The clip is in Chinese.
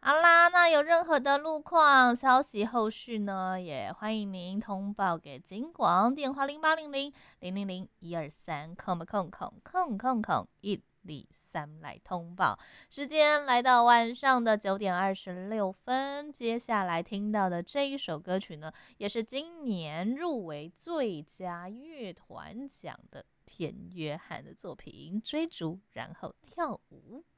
好啦，那有任何的路况消息后续呢，也欢迎您通报给警广，电话0800000123123来通报。时间来到晚上的9点26分，接下来听到的这一首歌曲呢，也是今年入围最佳乐团奖的田约翰的作品《追逐然后跳舞》。